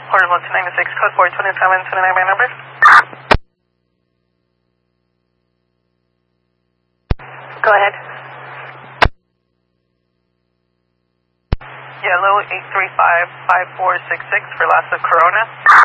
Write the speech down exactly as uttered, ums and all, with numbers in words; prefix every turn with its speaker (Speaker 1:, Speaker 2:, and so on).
Speaker 1: Portable two ninety-six, code four twenty-seven twenty-nine, my number.
Speaker 2: Go ahead.
Speaker 1: Yellow eight three five five four six six for Lassa Corona.